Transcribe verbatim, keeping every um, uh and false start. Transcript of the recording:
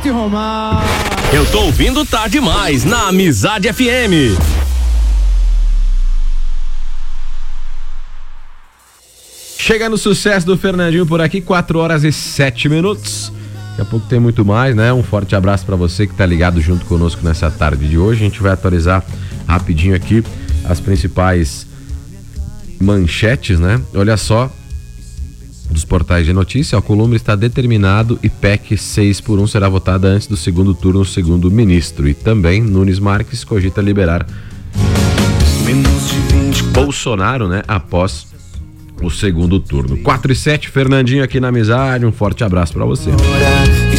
Roberto e Romar. Eu tô ouvindo Tá Demais na Amizade F M. Chega no sucesso do Fernandinho por aqui, quatro horas e sete minutos. Daqui a pouco tem muito mais, né? Um forte abraço pra você que tá ligado junto conosco nessa tarde de hoje. A gente vai atualizar rapidinho aqui as principais manchetes, né? Olha só, dos portais de notícia, o Alcolumbre está determinado e P E C seis por um será votada antes do segundo turno, segundo o ministro. E também Nunes Marques cogita liberar Bolsonaro, né? Após o segundo turno. quatro e sete, Fernandinho aqui na Amizade, um forte abraço pra você.